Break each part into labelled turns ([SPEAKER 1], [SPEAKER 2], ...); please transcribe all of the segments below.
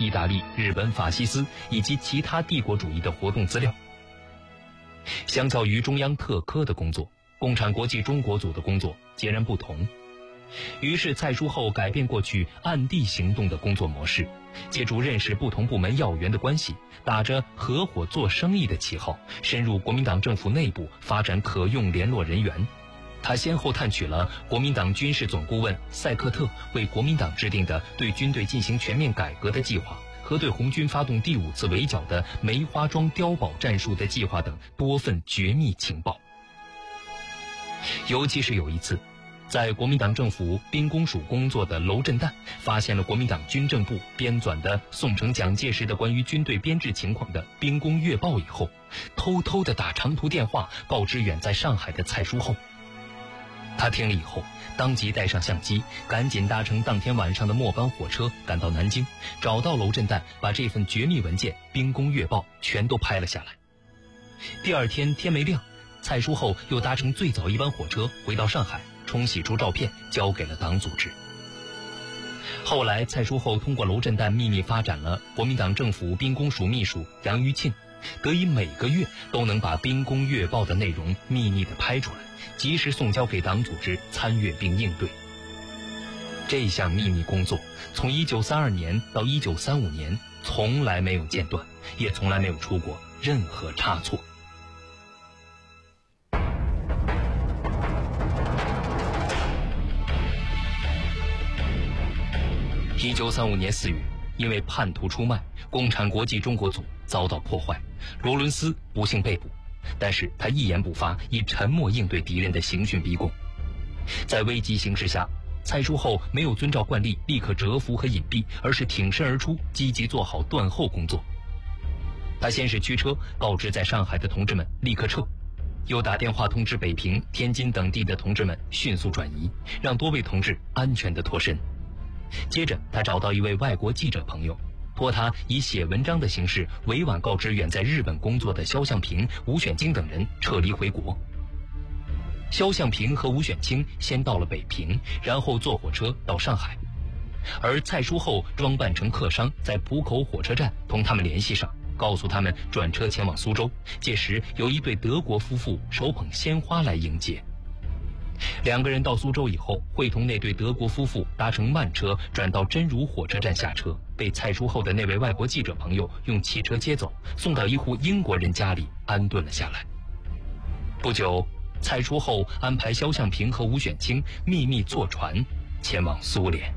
[SPEAKER 1] 意大利、日本法西斯以及其他帝国主义的活动资料。相较于中央特科的工作，共产国际中国组的工作截然不同。于是蔡书厚改变过去暗地行动的工作模式，借助认识不同部门要员的关系，打着合伙做生意的旗号，深入国民党政府内部发展可用联络人员。他先后探取了国民党军事总顾问塞克特为国民党制定的对军队进行全面改革的计划和对红军发动第5次围剿的梅花桩碉堡战术的计划等多份绝密情报。尤其是有一次，在国民党政府兵工署工作的娄震旦发现了国民党军政部编纂的宋城蒋介石的关于军队编制情况的兵工月报以后，偷偷地打长途电话告知远在上海的蔡书厚。他听了以后，当即带上相机，赶紧搭乘当天晚上的末班火车赶到南京，找到娄震旦，把这份绝密文件《兵工月报》全都拍了下来。第二天天没亮，蔡书厚又搭乘最早一班火车回到上海，冲洗出照片交给了党组织。后来蔡书厚通过娄震旦秘密发展了国民党政府兵工署秘书杨余庆，得以每个月都能把《兵工月报》的内容秘密地拍出来，及时送交给党组织参阅并应对。这项秘密工作从1932年到1935年从来没有间断，也从来没有出过任何差错。1935年4月，因为叛徒出卖，共产国际中国组遭到破坏，罗伦斯不幸被捕，但是他一言不发，以沉默应对敌人的刑讯逼供。在危急形势下，蔡书厚没有遵照惯例立刻蛰伏和隐蔽，而是挺身而出，积极做好断后工作。他先是驱车告知在上海的同志们立刻撤，又打电话通知北平、天津等地的同志们迅速转移，让多位同志安全地脱身。接着他找到一位外国记者朋友，托他以写文章的形式委婉告知远在日本工作的肖像平、吴选清等人撤离回国。肖像平和吴选清先到了北平，然后坐火车到上海，而蔡书厚装扮成客商，在浦口火车站同他们联系上，告诉他们转车前往苏州，届时有一对德国夫妇手捧鲜花来迎接。两个人到苏州以后，会同那对德国夫妇搭乘慢车转到真如火车站下车，被蔡书厚的那位外国记者朋友用汽车接走，送到一户英国人家里安顿了下来。不久，蔡书厚安排肖像平和吴选清秘密坐船前往苏联。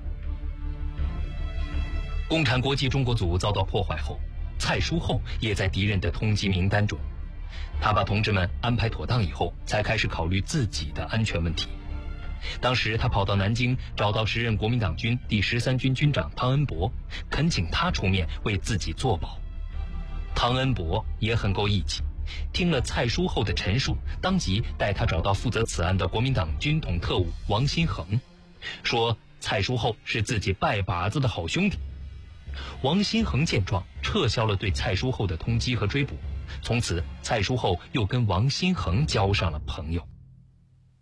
[SPEAKER 1] 共产国际中国组遭到破坏后，蔡书厚也在敌人的通缉名单中。他把同志们安排妥当以后，才开始考虑自己的安全问题。当时他跑到南京，找到时任国民党军第13军军长汤恩伯，恳请他出面为自己作保。汤恩伯也很够义气，听了蔡书厚的陈述，当即带他找到负责此案的国民党军统特务王新恒，说蔡书厚是自己拜把子的好兄弟。王新恒见状，撤销了对蔡书厚的通缉和追捕。从此，蔡书厚又跟王新恒交上了朋友。